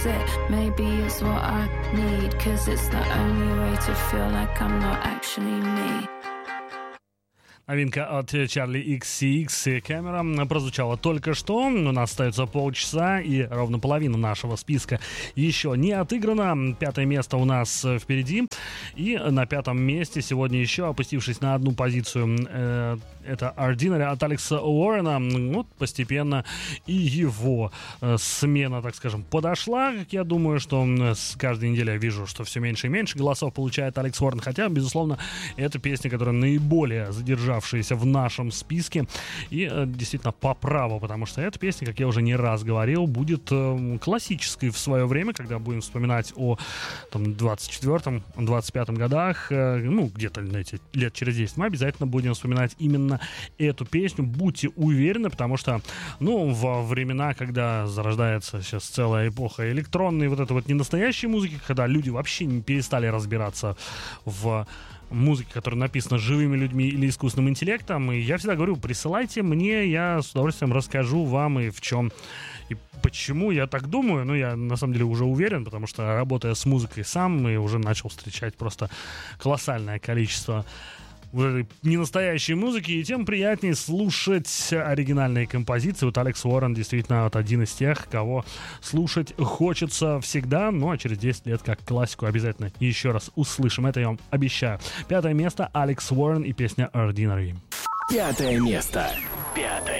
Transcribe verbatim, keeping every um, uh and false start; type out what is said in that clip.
it. Maybe it's what I need, cause it's the only way to feel like I'm not actually me. Новинка от Чарли икс си икс и Камера прозвучала только что. У нас остается полчаса и ровно половина нашего списка еще не отыграна. Пятое место у нас впереди. И на пятом месте сегодня еще, опустившись на одну позицию, э, это Ordinary от Алекса Уоррена. Вот постепенно и его э, смена, так скажем, подошла. Как я думаю, что с каждой неделей я вижу, что все меньше и меньше голосов получает Алекс Уоррен. Хотя, безусловно, это песня, которая наиболее задержавшаяся в нашем списке и э, действительно по праву, потому что эта песня, как я уже не раз говорил, будет э, классической в свое время, когда будем вспоминать о там, двадцать четвёртом — двадцать пятом годах, э, ну, где-то, знаете, лет через десять, мы обязательно будем вспоминать именно эту песню. Будьте уверены, потому что, ну, во времена, когда зарождается сейчас целая эпоха электронной, вот этой вот ненастоящей музыки, когда люди вообще не перестали разбираться в музыки, которая написана живыми людьми или искусственным интеллектом. И я всегда говорю, присылайте мне, я с удовольствием расскажу вам и в чем, и почему я так думаю. Ну, я на самом деле уже уверен, потому что, работая с музыкой сам, и уже начал встречать просто колоссальное количество вот этой ненастоящей музыки, и тем приятнее слушать оригинальные композиции. Вот Алекс Уоррен действительно вот один из тех, кого слушать хочется всегда, ну а через десять лет как классику обязательно еще раз услышим, это я вам обещаю. Пятое место — Алекс Уоррен и песня Ordinary. Пятое место. Пятое